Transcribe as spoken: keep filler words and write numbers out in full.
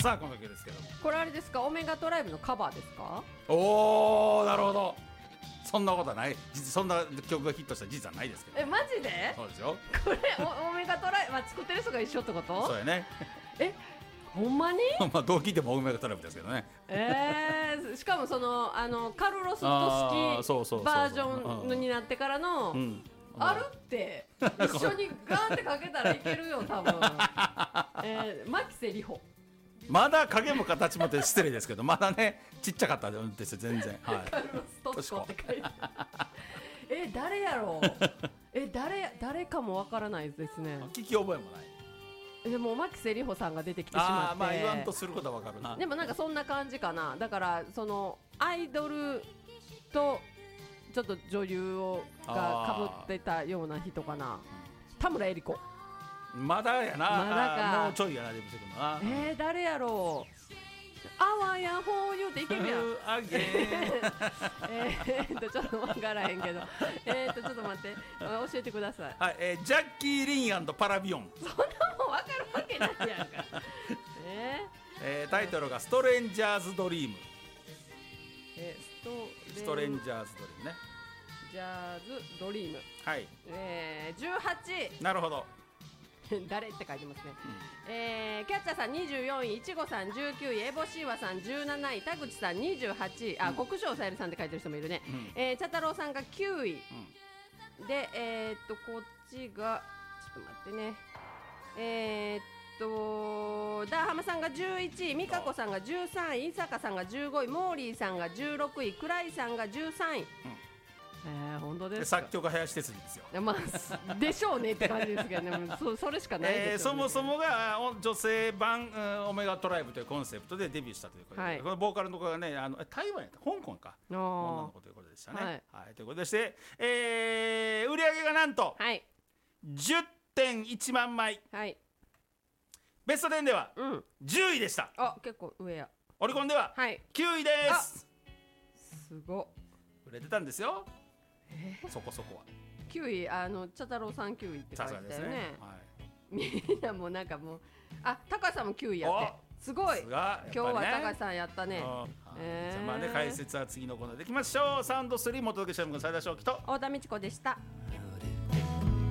さあこの曲ですけども、 これあれですか、オメガトライブのカバーですか？ おーなるほど、そんなことはない、実そんな曲がヒットした事実はないですけど、 えマジで？ そうですよ、 これオオメガトライブ、まあ、作ってる人が一緒ってこと？ そうやねえほんまに？ まあどう聞いてもオメガトライブですけどね。 えー、しかもそのあのカルロス・トあースそうそうそうそうキバージョンになってからの、 うんあるって一緒にガーンってかけたらいけるよ多分、えー、牧瀬里穂、 まだ影も形もって失礼ですけど、まだねちっちゃかったんですよ全然、はい、 カルロス・トスコって書いてえ誰やろうえ誰誰かもわからないですね。 聞き覚えもない。 でも牧瀬里穂さんが出てきてしまって、 ああまあ言わんとすることはわかるな。 でもなんかそんな感じかな。だからそのアイドルとちょっと女優をがかぶってたような人かな。田村恵里子、 まだやな、 まだかもうちょいやな、でもしてくるのな。 えー、誰やろう。あわやほう言うていけるやんあげーえーっとちょっとわからへんけどえーっとちょっと待って教えてください。 はい、えー、ジャッキー・リン&パラビオン、 そんなもんわかるわけないやんかえーえー、タイトルがストレンジャーズ・ドリーム、 えー、ストレンストレンジャーズ・ドリームね。 ジャーズドリーム、 はい、 えー、じゅうはちなるほど、 誰って書いてますね、うんえー、キャッチャーさんにじゅうよんい、いちごさんじゅうきゅうい、エボシーワさんじゅうなない、田口さんにじゅうはちい、あ、うん、国生さゆりさんって書いてる人もいるね、うんえー、茶太郎さんがきゅうい、うん、で、えー、っとこっちがちょっと待ってねえー、っとダーハマさんがじゅういちい、美香子さんがじゅうさんい、伊坂さんがじゅうごい、モーリーさんがじゅうろくい、倉井さんがじゅうさんい、うんえー、本当ですか。 作曲家林哲司ですよ。 まあ、でしょうねって感じですけどねそ, それしかないですよね、 えー、そもそもが女性版、うん、オメガトライブというコンセプトでデビューしたということで、はい、このボーカルの子がねあの台湾やった香港か女の子ということでしたね、はいはい、ということでして、えー、売り上げがなんと、はい、じゅってんいちまんまい、はい、ベストテンでは、うん、じゅういでした。 あ結構上や。 オリコンでは、はい、きゅういです。 すごっ、 売れてたんですよ、 えー、 そこそこはきゅうい、あの茶太郎さんきゅういって書いてたよね。ね、はい、みんなもうなんかもうあ高橋さんもきゅういやってすごい、ね、今日は高橋さんやったね。 えー、じゃあまあね解説は次のコーナーでいきましょう。サウンドスリー元請けしゃむくん斉田翔樹と太田美智子でした。